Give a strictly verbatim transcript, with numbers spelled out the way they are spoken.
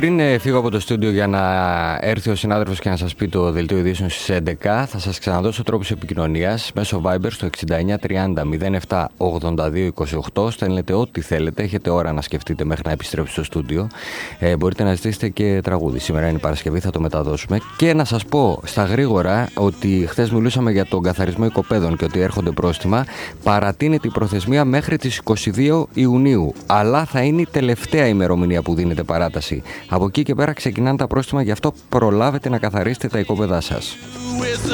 Πριν ε, φύγω από το στούντιο για να έρθει ο συνάδελφος και να σας πει το δελτίο ειδήσεων στις έντεκα, θα σας ξαναδώσω τρόπους επικοινωνίας μέσω Viber στο εξήντα εννιά τριάντα μηδέν επτά ογδόντα δύο είκοσι οκτώ. Στέλνετε ό,τι θέλετε, έχετε ώρα να σκεφτείτε μέχρι να επιστρέψει στο στούντιο. Ε, μπορείτε να ζητήσετε και τραγούδι. Σήμερα είναι η Παρασκευή, θα το μεταδώσουμε. Και να σας πω στα γρήγορα ότι χθες μιλούσαμε για τον καθαρισμό οικοπαίδων και ότι έρχονται πρόστιμα. Παρατείνεται η προθεσμία μέχρι τις είκοσι δύο Ιουνίου. Αλλά θα είναι η τελευταία ημερομηνία που δίνεται παράταση. Από εκεί και πέρα ξεκινάνε τα πρόστιμα, γι' αυτό προλάβετε να καθαρίσετε τα οικόπεδά σας.